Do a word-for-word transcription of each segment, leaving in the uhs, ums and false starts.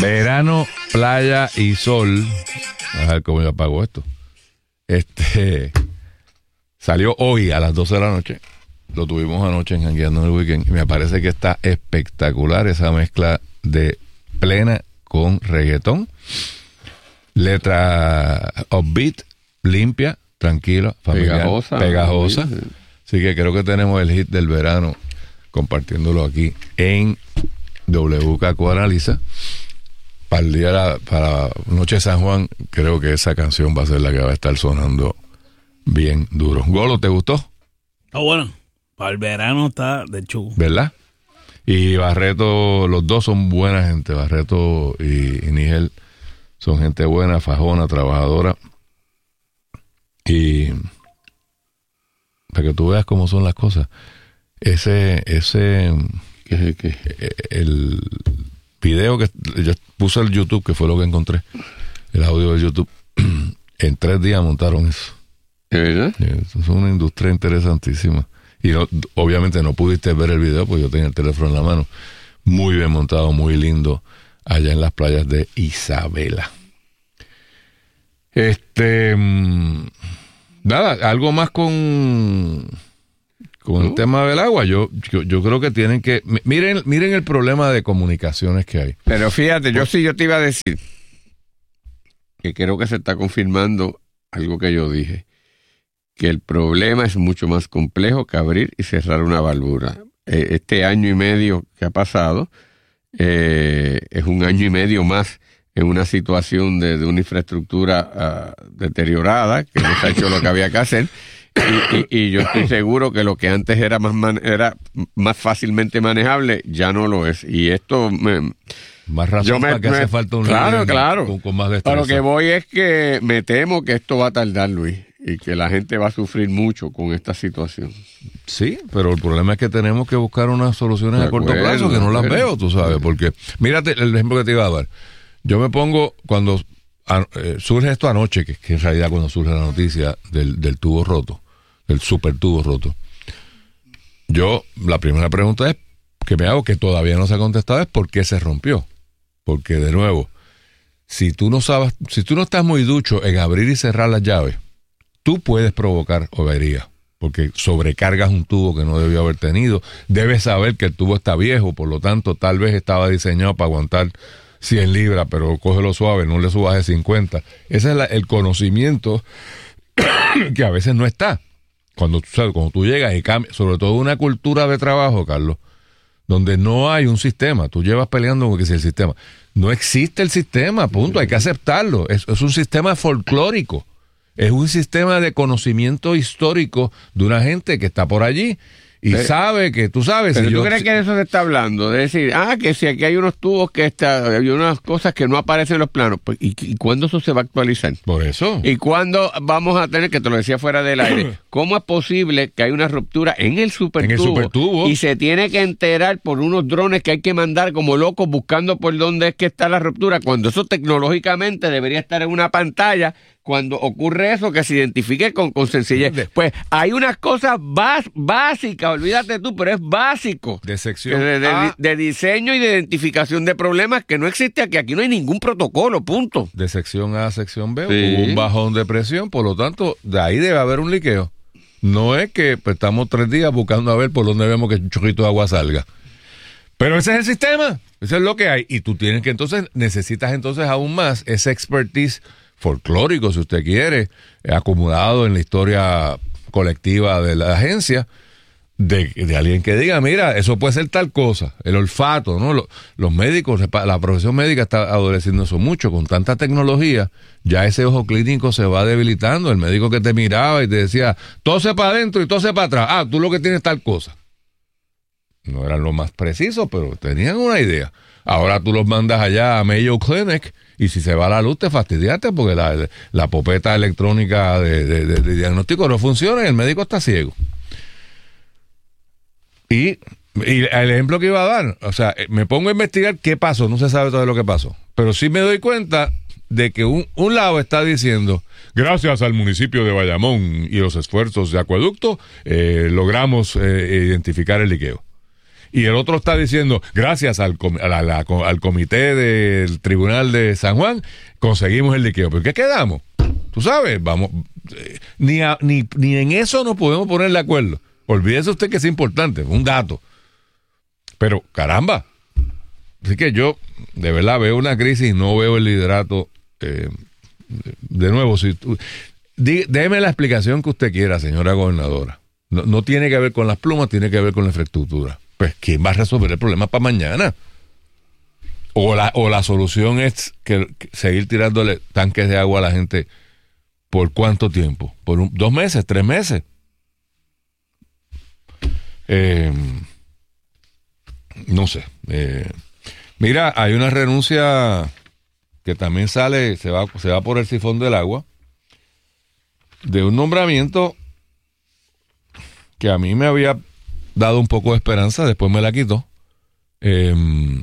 Verano, playa y sol. A ver cómo yo apago esto. Este salió hoy a las doce de la noche. Lo tuvimos anoche en Jangueando en el Weekend. Me parece que está espectacular esa mezcla de plena con reggaetón. Letra upbeat, limpia, tranquila, familiar, pegajosa. pegajosa. Sí, sí. Así que creo que tenemos el hit del verano compartiéndolo aquí en W K Q Analiza. Para el día, para Noche de San Juan, creo que esa canción va a ser la que va a estar sonando bien duro. Golo, ¿te gustó? Está bueno. Para el verano está de chulo. ¿Verdad? Y Barreto, los dos son buena gente. Barreto y, y Nigel son gente buena, fajona, trabajadora. Y para que tú veas cómo son las cosas. Ese, ese, ¿qué, qué? el video que yo puse en YouTube, que fue lo que encontré, el audio de YouTube, en tres días montaron eso. ¿De verdad? Es una industria interesantísima. Y no, obviamente no pudiste ver el video porque yo tenía el teléfono en la mano. Muy bien montado, muy lindo, allá en las playas de Isabela. Este, nada, algo más con con ¿no? el tema del agua. Yo, yo yo creo que tienen que miren miren el problema de comunicaciones que hay. Pero fíjate, yo sí yo te iba a decir que creo que se está confirmando algo que yo dije, que el problema es mucho más complejo que abrir y cerrar una válvula. Este año y medio que ha pasado eh, es un año y medio más en una situación de, de una infraestructura uh, deteriorada, que no se ha hecho lo que había que hacer, y, y, y yo estoy seguro que lo que antes era más man, era más fácilmente manejable, ya no lo es. Y esto me... Más razón yo me, para que me, hace falta un claro, claro. Con, con más destreza. A lo que voy es que me temo que esto va a tardar, Luis, y que la gente va a sufrir mucho con esta situación. Sí, pero el problema es que tenemos que buscar unas soluciones de a corto acuerdo, plazo que no las veo, tú sabes, porque mírate el ejemplo que te iba a dar. Yo me pongo, cuando a, eh, surge esto anoche, que, que en realidad cuando surge la noticia del, del tubo roto, del super tubo roto, yo, la primera pregunta es, que me hago, que todavía no se ha contestado, es ¿por qué se rompió? Porque, de nuevo, si tú no sabes, si tú no estás muy ducho en abrir y cerrar las llaves, tú puedes provocar avería, porque sobrecargas un tubo que no debió haber tenido. Debes saber que el tubo está viejo, por lo tanto, tal vez estaba diseñado para aguantar cien libras, pero cógelo suave, no le subas de cincuenta. Ese es la, el conocimiento que a veces no está. Cuando, ¿sabes? Cuando tú llegas y cambias, sobre todo una cultura de trabajo, Carlos, donde no hay un sistema. Tú llevas peleando con que si el sistema. No existe el sistema, punto. Hay que aceptarlo. Es, es un sistema folclórico. Es un sistema de conocimiento histórico de una gente que está por allí y pero, sabe que tú sabes. Pero si tú yo, crees si, que de eso se está hablando, de decir, ah, que si aquí hay unos tubos que está, hay unas cosas que no aparecen en los planos, pues, ¿y, y cuándo eso se va a actualizar? Por eso. ¿Y cuándo vamos a tener, que te lo decía fuera del aire, cómo es posible que hay una ruptura en el supertubo, en el supertubo y se tiene que enterar por unos drones que hay que mandar como locos buscando por dónde es que está la ruptura, cuando eso tecnológicamente debería estar en una pantalla? Cuando ocurre eso, que se identifique con, con sencillez. Pues hay unas cosas bas, básicas, olvídate tú, pero es básico. De sección de, de, A. de, de diseño y de identificación de problemas que no existe aquí. Aquí no hay ningún protocolo, punto. De sección A a sección B, sí. Hubo un bajón de presión, por lo tanto, de ahí debe haber un liqueo. No es que pues, estamos tres días buscando a ver por dónde vemos que un chorrito de agua salga. Pero ese es el sistema, eso es lo que hay. Y tú tienes que entonces, necesitas entonces aún más ese expertise folclórico, si usted quiere, acomodado en la historia colectiva de la agencia, de, de alguien que diga, mira, eso puede ser tal cosa, el olfato, ¿no? Los, los médicos, la profesión médica está adoleciendo eso mucho, con tanta tecnología, ya ese ojo clínico se va debilitando, el médico que te miraba y te decía, tose para adentro y tose para atrás, ah, tú lo que tienes tal cosa. No eran lo más precisos, pero tenían una idea. Ahora tú los mandas allá a Mayo Clinic y si se va la luz te fastidiaste porque la, la popeta electrónica de, de, de, de diagnóstico no funciona y el médico está ciego. Y, y el ejemplo que iba a dar, o sea, me pongo a investigar qué pasó, no se sabe todo lo que pasó, pero sí me doy cuenta de que un, un lado está diciendo, gracias al municipio de Bayamón y los esfuerzos de acueducto, eh, logramos eh, identificar el liqueo. y el otro está diciendo, gracias al, com a la, la, al comité del Tribunal de San Juan, conseguimos el liqueo. ¿Pero qué quedamos? Tú sabes, vamos, eh, ni, a, ni, ni en eso nos podemos poner de acuerdo. Olvídese usted que es importante, un dato. Pero, caramba. Así que yo, de verdad, veo una crisis y no veo el liderato. Eh, de nuevo, si tú, dí, déme la explicación que usted quiera, señora gobernadora. No, no tiene que ver con las plumas, tiene que ver con la infraestructura. Pues, ¿quién va a resolver el problema para mañana? O la, o la solución es que, que seguir tirándole tanques de agua a la gente ¿por cuánto tiempo? ¿Por un, dos meses, tres meses? Eh, no sé. Eh, mira, hay una renuncia que también sale, se va, se va por el sifón del agua, de un nombramiento que a mí me había dado un poco de esperanza, después me la quitó, eh,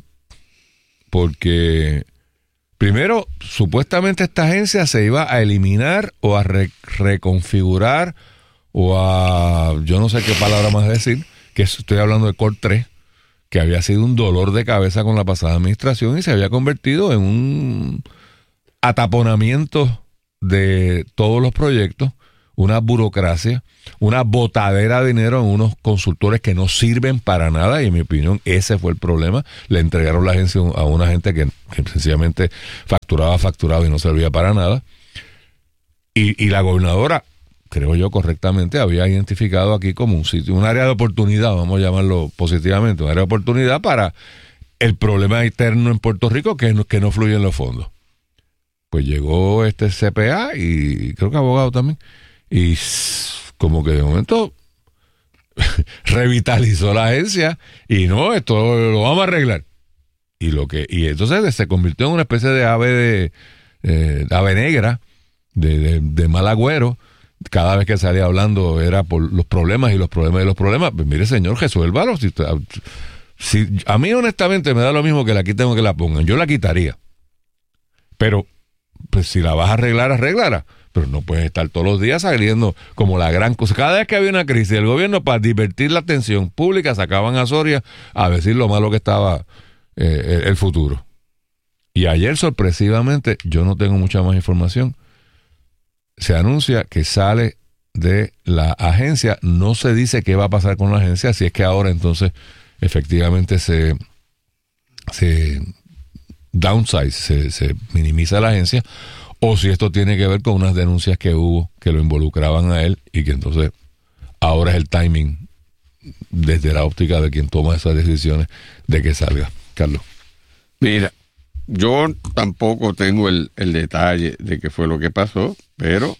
porque primero, supuestamente esta agencia se iba a eliminar o a re reconfigurar o a, yo no sé qué palabra más decir, que estoy hablando de Cor tres, que había sido un dolor de cabeza con la pasada administración y se había convertido en un ataponamiento de todos los proyectos, una burocracia, una botadera de dinero en unos consultores que no sirven para nada, y en mi opinión ese fue el problema. Le entregaron la agencia a una gente que, que sencillamente facturaba, facturaba y no servía para nada. Y, y la gobernadora, creo yo correctamente, había identificado aquí como un sitio, un área de oportunidad, vamos a llamarlo positivamente, un área de oportunidad para el problema interno en Puerto Rico, que, no, que no fluyen los fondos. Pues llegó este C P A y creo que abogado también, y como que de momento revitalizó la agencia y no, esto lo vamos a arreglar. Y lo que y entonces se convirtió en una especie de ave de, eh, de ave negra, de, de, de mal agüero. Cada vez que salía hablando era por los problemas y los problemas y los problemas. Pues mire, señor, resuélvalo. Si, si, a mí honestamente me da lo mismo que la quiten o que la pongan. Yo la quitaría. Pero pues si la vas a arreglar, arreglara. Pero no puedes estar todos los días saliendo como la gran cosa. Cada vez que había una crisis, el gobierno, para divertir la atención pública, sacaban a Soria a decir lo malo que estaba eh, el futuro. Y ayer, sorpresivamente, yo no tengo mucha más información, se anuncia que sale de la agencia. No se dice qué va a pasar con la agencia, si es que ahora entonces efectivamente se, se downsize, se, se minimiza la agencia, o si esto tiene que ver con unas denuncias que hubo que lo involucraban a él y que entonces ahora es el timing desde la óptica de quien toma esas decisiones de que salga. Carlos. Mira, yo tampoco tengo el, el detalle de qué fue lo que pasó, pero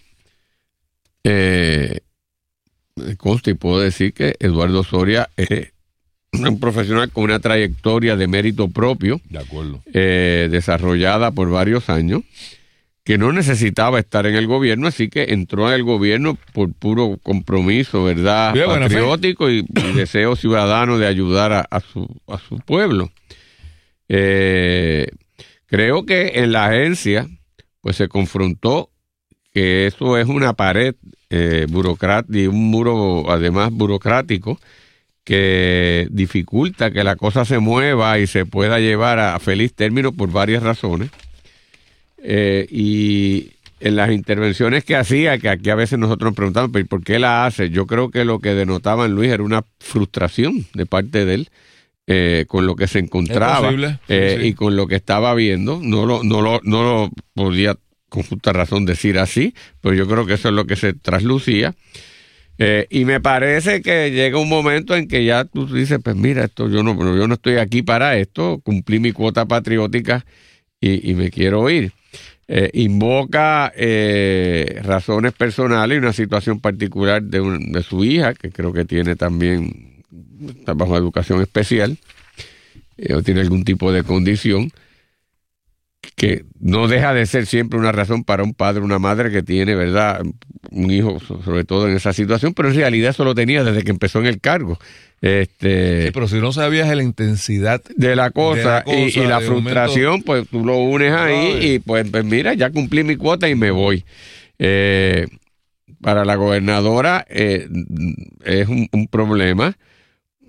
eh, consta y puedo decir que Eduardo Soria es un profesional con una trayectoria de mérito propio, de acuerdo, eh, desarrollada por varios años, que no necesitaba estar en el gobierno, así que entró en el gobierno por puro compromiso, ¿verdad?, Bien, patriótico y, y deseo ciudadano de ayudar a, a, su, a su pueblo. Eh, creo que en la agencia pues se confrontó que eso es una pared eh, burocrática y un muro además burocrático que dificulta que la cosa se mueva y se pueda llevar a feliz término por varias razones. Eh, y en las intervenciones que hacía, que aquí a veces nosotros nos preguntamos, ¿pero por qué la hace? Yo creo que lo que denotaba en Luis era una frustración de parte de él eh, con lo que se encontraba eh, sí, sí. y con lo que estaba viendo. No lo, no lo, no lo podía con justa razón decir así, pero yo creo que eso es lo que se traslucía. Eh, y me parece que llega un momento en que ya tú dices, pues mira, esto yo no, yo no estoy aquí para esto, cumplí mi cuota patriótica y, y me quiero ir. Eh, invoca eh, razones personales y una situación particular de, un, de su hija, que creo que tiene también, está bajo educación especial, eh, o tiene algún tipo de condición, que no deja de ser siempre una razón para un padre o una madre que tiene, ¿verdad?, un hijo, sobre todo en esa situación, pero en realidad eso lo tenía desde que empezó en el cargo. Este, sí, pero si no sabías la intensidad de la cosa, de la cosa y, y la frustración, momento, pues tú lo unes ahí no, y pues, pues mira, ya cumplí mi cuota y me voy. Eh, para la gobernadora eh, es un, un problema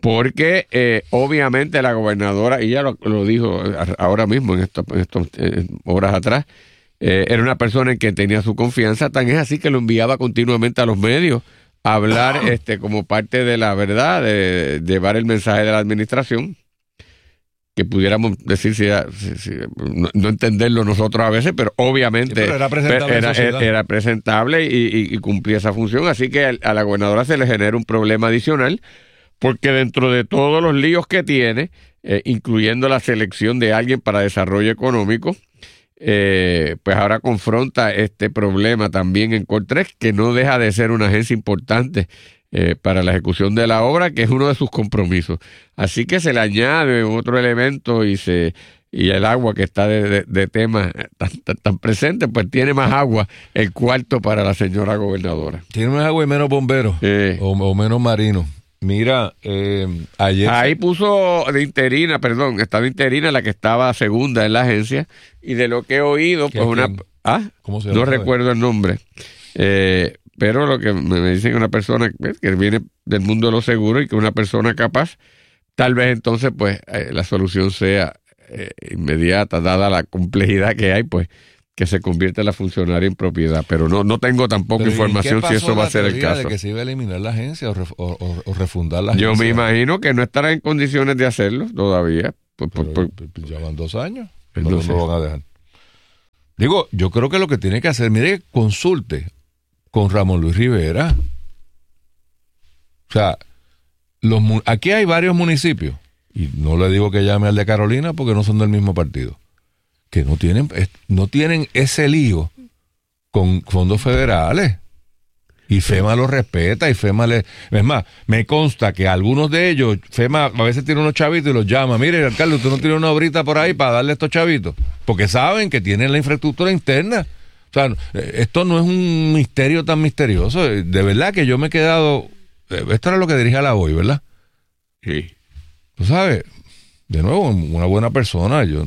porque eh, obviamente la gobernadora, y ella lo, lo dijo ahora mismo, en estas en estos, eh, horas atrás, eh, era una persona en que tenía su confianza, tan es así que lo enviaba continuamente a los medios a hablar este, como parte de la verdad, de, de llevar el mensaje de la administración, que pudiéramos decir, si, era, si, si no, no entenderlo nosotros a veces, pero obviamente sí, pero era presentable, era, era, era presentable y, y, y cumplía esa función, así que a la gobernadora se le genera un problema adicional, porque dentro de todos los líos que tiene, eh, incluyendo la selección de alguien para desarrollo económico, eh, pues ahora confronta este problema también en Cortres, que no deja de ser una agencia importante eh, para la ejecución de la obra, que es uno de sus compromisos. Así que se le añade otro elemento y se y el agua que está de, de, de tema tan, tan, tan presente, pues tiene más agua el cuarto para la señora gobernadora. Tiene más agua y menos bomberos, eh, o, o menos marinos. Mira, eh, ayer... Ahí puso de interina, perdón, está de interina la que estaba segunda en la agencia, y de lo que he oído, pues una... ¿Ah? ¿Cómo se no llama? recuerdo el nombre, eh, pero lo que me dicen que una persona que viene del mundo de los seguros y que una persona capaz, tal vez entonces pues eh, la solución sea eh, inmediata, dada la complejidad que hay, pues que se convierte la funcionaria en propiedad, pero no no tengo tampoco pero información si eso va a ser el caso. ¿De que se iba a eliminar la agencia o, ref, o, o, o refundar la agencia? Yo me imagino que no estará en condiciones de hacerlo todavía. Por, por, por, ya van dos años, no, no lo van a dejar. Digo, yo creo que lo que tiene que hacer, mire, consulte con Ramón Luis Rivera. O sea, los, aquí hay varios municipios, y no le digo que llame al de Carolina porque no son del mismo partido, que no tienen, no tienen ese lío con fondos federales. Y FEMA lo respeta y FEMA le... Es más, me consta que algunos de ellos, FEMA a veces tiene unos chavitos y los llama. Mire, alcalde, usted no tiene una obrita por ahí para darle a estos chavitos. Porque saben que tienen la infraestructura interna. O sea, esto no es un misterio tan misterioso. De verdad que yo me he quedado... Esto era lo que dirige a la hoy, ¿verdad? Sí. Tú sabes, de nuevo, una buena persona. Yo...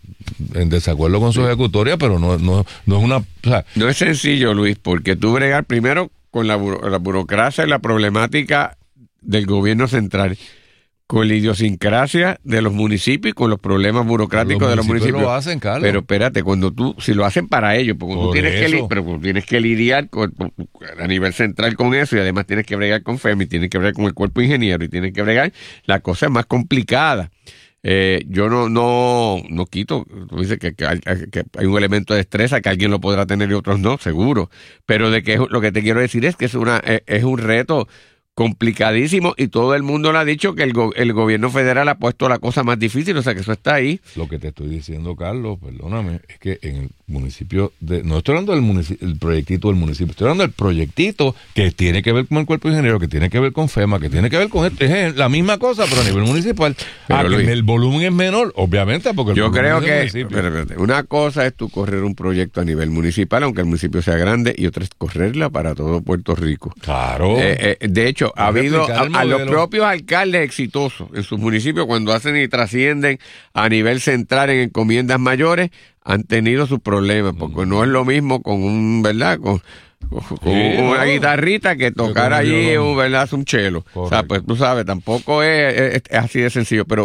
en desacuerdo con su ejecutoria, pero no, no, no es una... O sea, no es sencillo, Luis, porque tú bregar primero con la, buro, la burocracia y la problemática del gobierno central, con la idiosincrasia de los municipios y con los problemas burocráticos los de los municipios. Lo hacen, Carlos. Pero espérate, cuando tú, si lo hacen para ellos, porque Por tú tienes eso. que, pero tú tienes que lidiar con, a nivel central con eso, y además tienes que bregar con FEMA, y tienes que bregar con el cuerpo ingeniero, y tienes que bregar, la cosa es más complicada. Eh, yo no no no quito, tú dices que, que, hay, que hay un elemento de destreza que alguien lo podrá tener y otros no, seguro, pero de que lo que te quiero decir es que es una es, es un reto complicadísimo, y todo el mundo le ha dicho que el, go, el gobierno federal ha puesto la cosa más difícil, o sea que eso está ahí. Lo que te estoy diciendo, Carlos, perdóname, es que en el municipio de, no estoy hablando del municipio, el proyectito del municipio, estoy hablando del proyectito que tiene que ver con el cuerpo ingeniero, que tiene que ver con FEMA, que tiene que ver con esto, es la misma cosa, pero a nivel municipal. Pero, ah, Luis, el volumen es menor, obviamente, porque el yo volumen creo es que municipio. espérate, espérate, una cosa es tú correr un proyecto a nivel municipal, aunque el municipio sea grande, y otra es correrla para todo Puerto Rico. Claro. Eh, eh, de hecho, ha habido a, a los propios alcaldes exitosos en sus municipios, cuando hacen y trascienden a nivel central en encomiendas mayores, han tenido sus problemas, porque mm. no es lo mismo con un, ¿verdad? Con, con, sí, con una no. guitarrita que tocar allí, un, ¿verdad? Es un chelo. Correcto. O sea, pues tú sabes, tampoco es, es, es así de sencillo, pero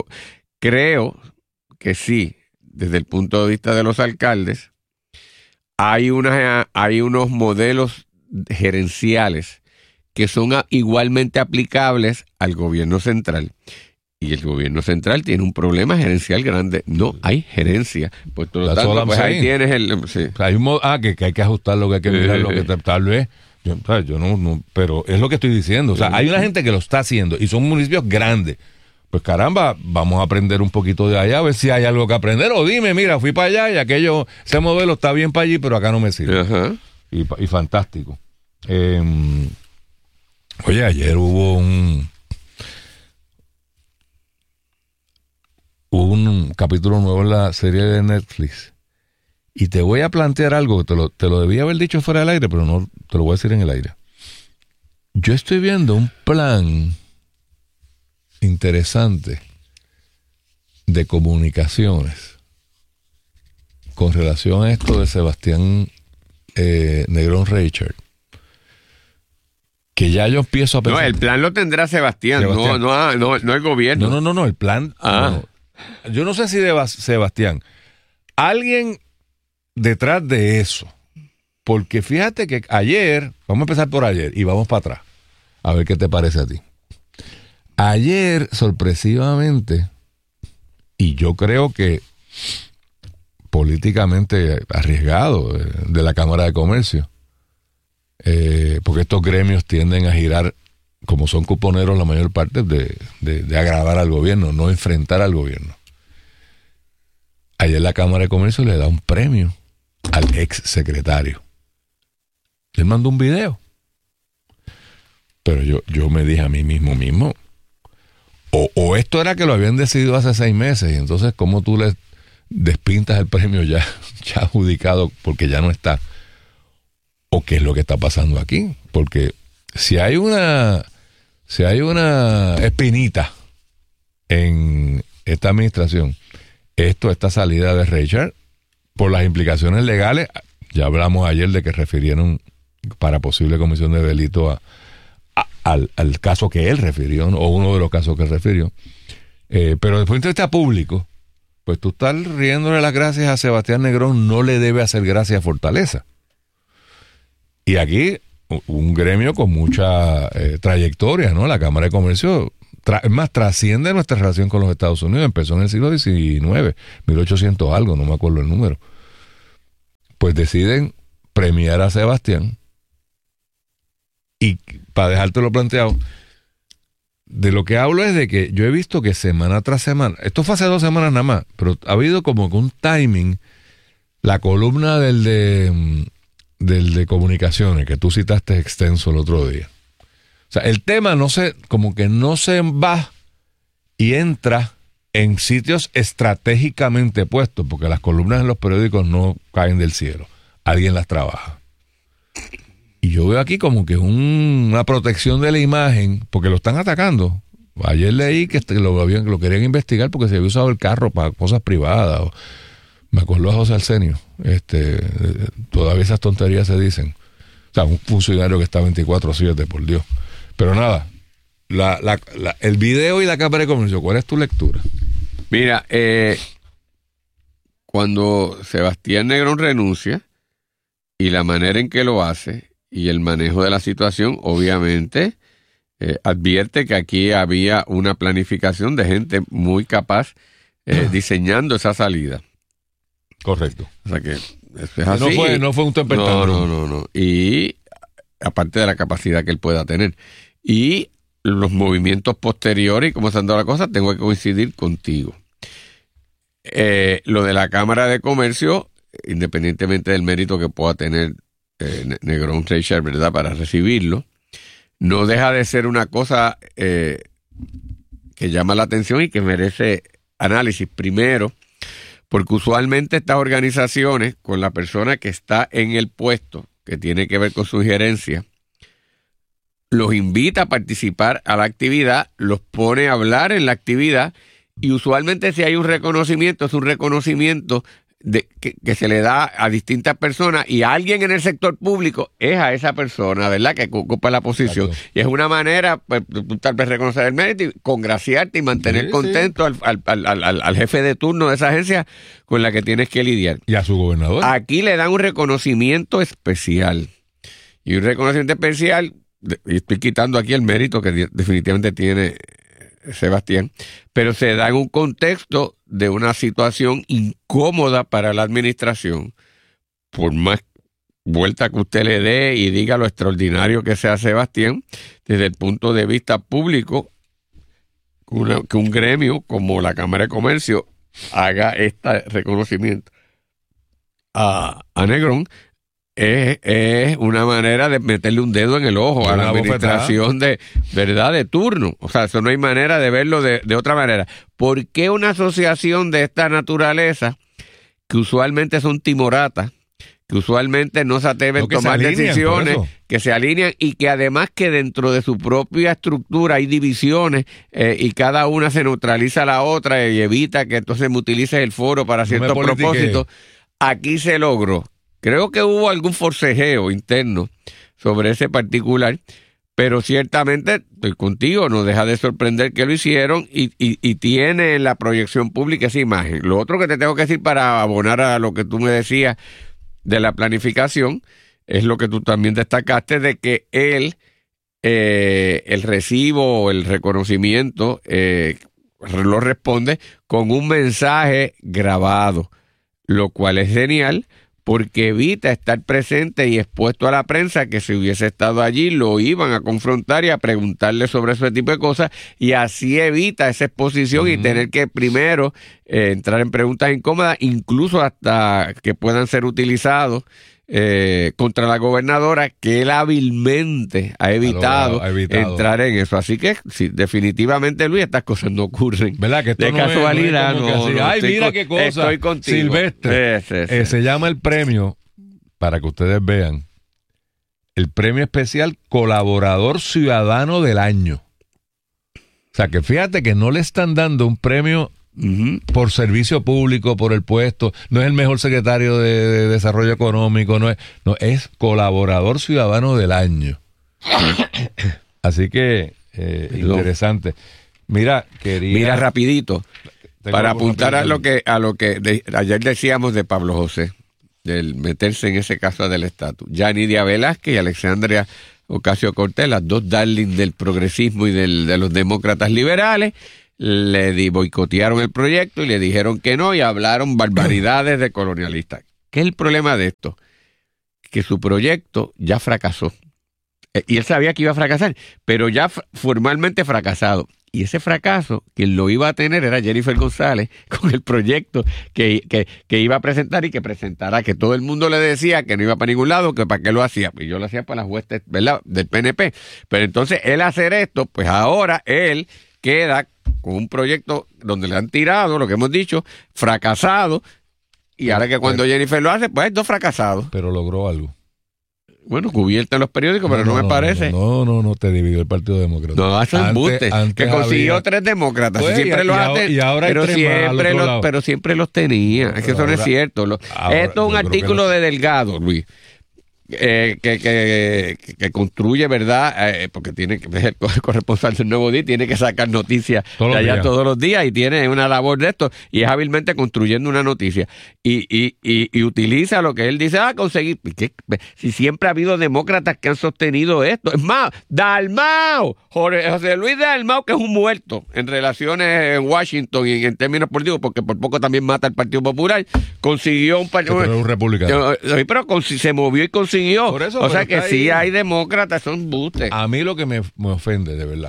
creo que sí, desde el punto de vista de los alcaldes, hay, una, hay unos modelos gerenciales que son a, igualmente aplicables al gobierno central. Y el gobierno central tiene un problema gerencial grande. No hay gerencia. Pues, todo lo tanto, pues ahí tienes el... Sí. Hay un, ah, que, que hay que ajustar lo que hay que mirar, eh, lo que tal vez... Yo, yo no, no... Pero es lo que estoy diciendo. O sea, hay una gente que lo está haciendo y son municipios grandes. Pues caramba, vamos a aprender un poquito de allá, a ver si hay algo que aprender. O dime, mira, fui para allá y aquello... Ese modelo está bien para allí, pero acá no me sirve. Ajá. Y, y fantástico. Eh... Oye, ayer hubo un hubo un capítulo nuevo en la serie de Netflix, y te voy a plantear algo que te lo, te lo debía haber dicho fuera del aire, pero no te lo voy a decir en el aire. Yo estoy viendo un plan interesante de comunicaciones con relación a esto de Sebastián eh, Negrón Reichert. que ya yo empiezo a pensar... No, el plan lo tendrá Sebastián, Sebastián. No, no, no, no el gobierno. No, no, no, no el plan... Ah. No. Yo no sé si de Sebastián. Alguien detrás de eso. Porque fíjate que ayer, vamos a empezar por ayer y vamos para atrás. A ver qué te parece a ti. Ayer, sorpresivamente, y yo creo que políticamente arriesgado de la Cámara de Comercio, eh, porque estos gremios tienden a girar, como son cuponeros la mayor parte, de, de, de agradar al gobierno, no enfrentar al gobierno. Ayer la Cámara de Comercio le da un premio al ex secretario. Él mandó un video. Pero yo, yo me dije a mí mismo mismo, o, o esto era que lo habían decidido hace seis meses, y entonces cómo tú le despintas el premio ya, ya adjudicado porque ya no está, o qué es lo que está pasando aquí. Porque si hay una si hay una espinita en esta administración, esto, esta salida de Richard, por las implicaciones legales, ya hablamos ayer de que refirieron para posible comisión de delito a, a, al, al caso que él refirió, ¿no? O uno de los casos que refirió. Eh, pero desde el punto de vista público, pues tú estás riéndole las gracias a Sebastián Negrón, no le debe hacer gracias a Fortaleza. Y aquí, un gremio con mucha eh, trayectoria, ¿no? La Cámara de Comercio, tra- es más, trasciende nuestra relación con los Estados Unidos, empezó en el siglo diecinueve, mil ochocientos algo, no me acuerdo el número. Pues deciden premiar a Sebastián. Y para dejártelo planteado, de lo que hablo es de que yo he visto que semana tras semana, esto fue hace dos semanas nada más, pero ha habido como que un timing, la columna del de, del de comunicaciones, que tú citaste extenso el otro día. O sea, el tema no se, como que no se va y entra en sitios estratégicamente puestos, porque las columnas en los periódicos no caen del cielo, alguien las trabaja. Y yo veo aquí como que un, una protección de la imagen, porque lo están atacando. Ayer leí que lo, habían, lo querían investigar porque se había usado el carro para cosas privadas. O, me acuerdo a José Arsenio. Este, todavía esas tonterías se dicen. O sea, un funcionario que está veinticuatro siete, por Dios. Pero nada, la, la, la, el video y la Cámara de Comercio, ¿cuál es tu lectura? Mira, eh, cuando Sebastián Negrón renuncia y la manera en que lo hace y el manejo de la situación, obviamente, eh, advierte que aquí había una planificación de gente muy capaz eh, diseñando esa salida. Correcto. O sea que eso es así. No fue, no fue un tempestad. No, no, no, no. Y aparte de la capacidad que él pueda tener. Y los movimientos posteriores y cómo se han dado las cosas, tengo que coincidir contigo. Eh, lo de la Cámara de Comercio, independientemente del mérito que pueda tener eh, Negrón Richard, ¿verdad?, para recibirlo, no deja de ser una cosa eh, que llama la atención y que merece análisis. Primero, porque usualmente estas organizaciones, con la persona que está en el puesto, que tiene que ver con su gerencia, los invita a participar a la actividad, los pone a hablar en la actividad, y usualmente si hay un reconocimiento, es un reconocimiento de, que, que se le da a distintas personas, y a alguien en el sector público es a esa persona, ¿verdad?, que ocupa la posición. Exacto. Y es una manera, pues, tal vez reconocer el mérito y congraciarte y mantener sí, contento sí. Al, al, al, al, al jefe de turno de esa agencia con la que tienes que lidiar. Y a su gobernador. Aquí le dan un reconocimiento especial. Y un reconocimiento especial, y estoy quitando aquí el mérito que definitivamente tiene Sebastián, pero se da en un contexto de una situación incómoda para la administración. Por más vuelta que usted le dé y diga lo extraordinario que sea Sebastián, desde el punto de vista público, una, que un gremio como la Cámara de Comercio haga este reconocimiento a, a Negrón, Es, es una manera de meterle un dedo en el ojo a la administración de, ¿verdad?, de turno. O sea, eso no hay manera de verlo de, de otra manera. ¿Por qué una asociación de esta naturaleza, que usualmente son timoratas, que usualmente no se atreven a tomar decisiones, que se alinean, y que además que dentro de su propia estructura hay divisiones eh, y cada una se neutraliza a la otra y evita que entonces me utilices el foro para ciertos no propósitos? Aquí se logró. Creo que hubo algún forcejeo interno sobre ese particular, pero ciertamente estoy contigo, no deja de sorprender que lo hicieron y, y, y tiene en la proyección pública esa imagen. Lo otro que te tengo que decir para abonar a lo que tú me decías de la planificación es lo que tú también destacaste de que él, eh, el recibo o el reconocimiento eh, lo responde con un mensaje grabado, lo cual es genial porque evita estar presente y expuesto a la prensa que si hubiese estado allí lo iban a confrontar y a preguntarle sobre ese tipo de cosas y así evita esa exposición uh-huh. y tener que primero eh, entrar en preguntas incómodas, incluso hasta que puedan ser utilizados Eh, contra la gobernadora, que él hábilmente ha evitado, ha evitado entrar en eso. Así que sí, definitivamente, Luis, estas cosas no ocurren. ¿Verdad? Que esto de no casualidad. Es, no, no, no, no, ay, mira con, qué cosa. Estoy contigo. Silvestre. Sí, sí, sí. Eh, se llama el premio, para que ustedes vean, el premio especial Colaborador Ciudadano del Año. O sea, que fíjate que no le están dando un premio Uh-huh. por servicio público, por el puesto, no es el mejor secretario de, de desarrollo económico, no es, no es colaborador ciudadano del año. Así que eh, interesante. Mira, quería Mira rapidito para apuntar a lo que a lo que de, ayer decíamos de Pablo José, del meterse en ese caso del estatus. Ya Nidia Velázquez y Alexandria Ocasio-Cortez, las dos darling del progresismo y del, de los demócratas liberales, le di, boicotearon el proyecto y le dijeron que no y hablaron barbaridades de colonialistas. ¿Qué es el problema de esto? Que su proyecto ya fracasó. Eh, y él sabía que iba a fracasar, pero ya f- formalmente fracasado. Y ese fracaso, quien lo iba a tener era Jennifer González con el proyecto que, que, que iba a presentar y que presentará, que todo el mundo le decía que no iba para ningún lado, que para qué lo hacía. Y yo lo hacía para las huestes, ¿verdad?, del P N P. Pero entonces él hacer esto, pues ahora él queda con un proyecto donde le han tirado, lo que hemos dicho, fracasado, y ahora que cuando pero, Jennifer lo hace, pues dos fracasados. Pero logró algo. Bueno, cubierta en los periódicos, pero no, no, no me parece. No, no, no, te dividió el Partido Demócrata. No, eso es embuste. Que consiguió había... tres demócratas. Pues, siempre y, los hace, y ahora hay pero, tres siempre más los, pero siempre los tenía. Es que eso ahora, no es cierto. Lo, ahora, esto es un artículo no... de Delgado, Luis. Eh, que, que, que, que construye, ¿verdad? Eh, porque tiene que ser el corresponsal del Nuevo Día, tiene que sacar noticias todos de allá días. todos los días y tiene una labor de esto y es hábilmente construyendo una noticia y, y, y, y utiliza lo que él dice, ah, conseguir, ¿qué? Si siempre ha habido demócratas que han sostenido esto, es más, Dalmau, Jorge, José Luis Dalmau, que es un muerto en relaciones en Washington y en términos políticos, porque por poco también mata al Partido Popular, consiguió un partido, un republicano, pero con, se movió y consiguió. Por eso, o sea que sí hay demócratas, son bustes. A mí lo que me, me ofende, de verdad,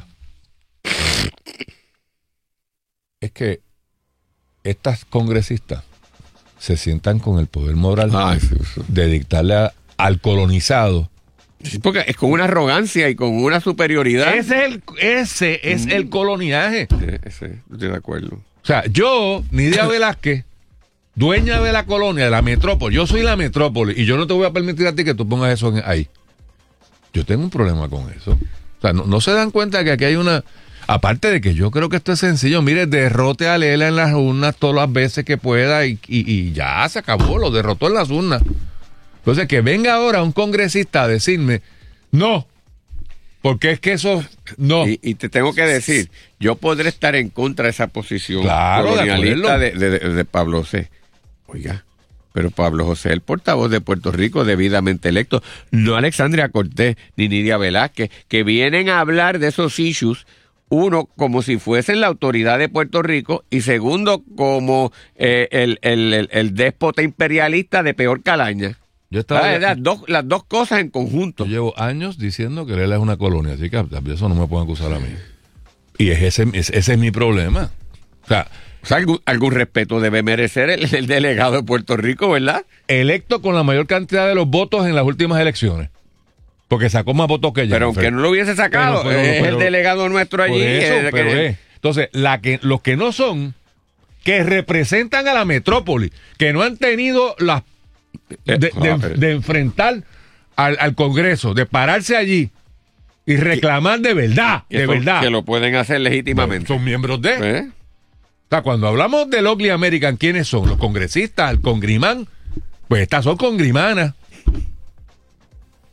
es que estas congresistas se sientan con el poder moral Ay, sí, sí. de dictarle a, al colonizado. Sí, porque es con una arrogancia y con una superioridad. Ese es el, ese es mm. el coloniaje. Sí, ese, estoy de acuerdo. O sea, yo, Nidia Velázquez, dueña de la colonia, de la metrópoli. Yo soy la metrópoli y yo no te voy a permitir a ti que tú pongas eso en, ahí. Yo tengo un problema con eso. O sea, no, no se dan cuenta que aquí hay una... Aparte de que yo creo que esto es sencillo. Mire, derrote a Lela en las urnas todas las veces que pueda y, y, y ya se acabó, lo derrotó en las urnas. Entonces, que venga ahora un congresista a decirme, no, porque es que eso... No. Y, y te tengo que decir, yo podré estar en contra de esa posición claro, colonialista de, de, de, de Pablo José. Oiga, pero Pablo José es el portavoz de Puerto Rico debidamente electo, no Alexandria Cortés ni Nidia Velázquez, que vienen a hablar de esos issues, uno, como si fuesen la autoridad de Puerto Rico, y segundo, como eh, el, el, el, el déspota imperialista de peor calaña. Yo estaba ah, las, dos, las dos cosas en conjunto. Yo llevo años diciendo que Lela es una colonia, así que eso no me pueden acusar a mí. Y es ese, es, ese es mi problema. O sea... O sea, algún, algún respeto debe merecer el, el delegado de Puerto Rico, ¿verdad? Electo con la mayor cantidad de los votos en las últimas elecciones. Porque sacó más votos que ella. Pero aunque no lo hubiese sacado, pero, pero, es pero, el delegado nuestro allí. Eso, es, pero que... es. Entonces, la que, los que no son, que representan a la metrópoli, que no han tenido las de, de, de, de enfrentar al, al Congreso, de pararse allí y reclamar de verdad, de eso, verdad. Que lo pueden hacer legítimamente. Son miembros de... ¿Eh? O sea, cuando hablamos del Ugly American, ¿quiénes son? Los congresistas, el congrimán. Pues estas son congrimanas.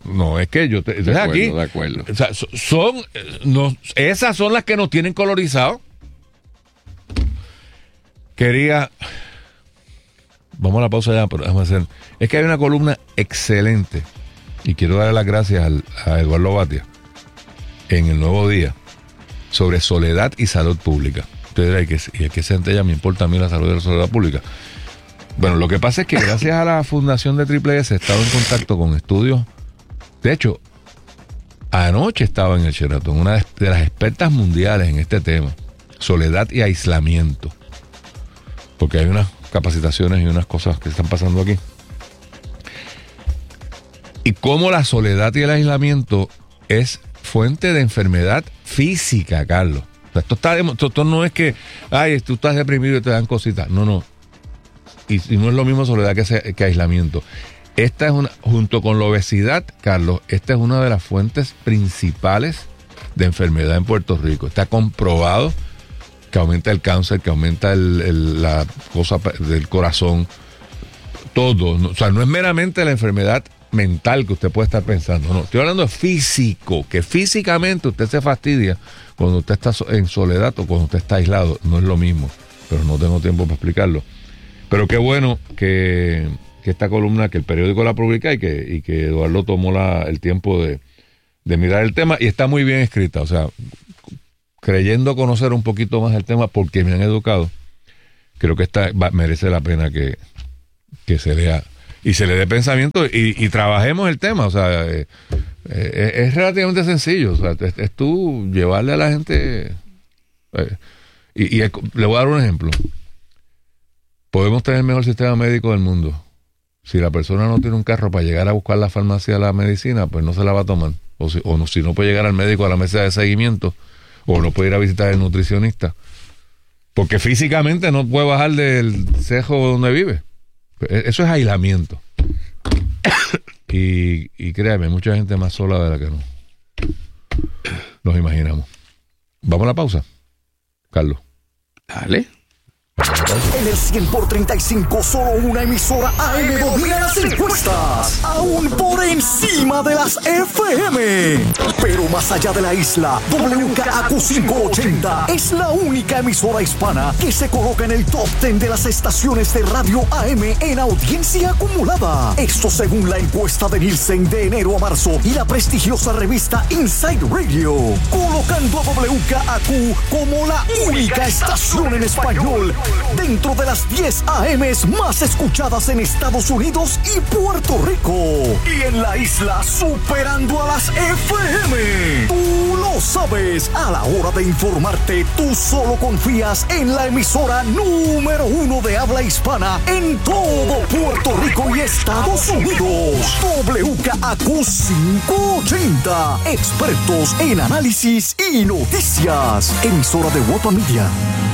No, es que yo te, de acuerdo, aquí, de acuerdo. O sea, son, no, esas son las que nos tienen colorizados. Quería, vamos a la pausa ya, pero déjame hacer, es que hay una columna excelente y quiero darle las gracias al, a Eduardo Batia en El Nuevo Día sobre soledad y salud pública. Usted dirá, ¿y a qué se entera? Me importa a mí la salud y la salud pública. Bueno, lo que pasa es que gracias a la fundación de Triple S he estado en contacto con estudios. De hecho, anoche estaba en el Sheraton una de las expertas mundiales en este tema, soledad y aislamiento, porque hay unas capacitaciones y unas cosas que están pasando aquí. Y cómo la soledad y el aislamiento es fuente de enfermedad física, Carlos. O sea, esto, está, esto, esto no es que, ay, tú estás deprimido y te dan cositas. No, no. Y, y no es lo mismo soledad que, que aislamiento. Esta es una, junto con la obesidad, Carlos, esta es una de las fuentes principales de enfermedad en Puerto Rico. Está comprobado que aumenta el cáncer, que aumenta el, el, la cosa del corazón, todo. O sea, no es meramente la enfermedad mental que usted puede estar pensando, no, estoy hablando de físico, que físicamente usted se fastidia cuando usted está en soledad o cuando usted está aislado, no es lo mismo, pero no tengo tiempo para explicarlo. Pero qué bueno que, que esta columna, que el periódico la publica y que, y que Eduardo tomó la, el tiempo de, de mirar el tema y está muy bien escrita, o sea, creyendo conocer un poquito más el tema porque me han educado, creo que esta va, merece la pena que, que se lea y se le dé pensamiento y, y trabajemos el tema. O sea, eh, eh, es relativamente sencillo. O sea, es, es tú llevarle a la gente. Eh, y, y es, le voy a dar un ejemplo. Podemos tener el mejor sistema médico del mundo. Si la persona no tiene un carro para llegar a buscar la farmacia la medicina, pues no se la va a tomar. O si, o no, si no puede llegar al médico a la mesa de seguimiento, o no puede ir a visitar al nutricionista, porque físicamente no puede bajar del cejo donde vive. Eso es aislamiento. y, y créame, mucha gente más sola de la que no nos imaginamos. Vamos a la pausa, Carlos. Dale. En el cien por treinta y cinco, solo una emisora A M domina las encuestas, aún por encima de las F M. Pero más allá de la isla, W K A Q quinientos ochenta es la única emisora hispana que se coloca en el top diez de las estaciones de radio A M en audiencia acumulada. Esto según la encuesta de Nielsen de enero a marzo y la prestigiosa revista Inside Radio, colocando a W K A Q como la única estación en español dentro de las diez A Ms más escuchadas en Estados Unidos y Puerto Rico. Y en la isla superando a las F M. Tú lo sabes, a la hora de informarte, tú solo confías en la emisora número uno de habla hispana en todo Puerto Rico y Estados Unidos. W K A Q quinientos ochenta. Expertos en análisis y noticias. Emisora de Guapa Media.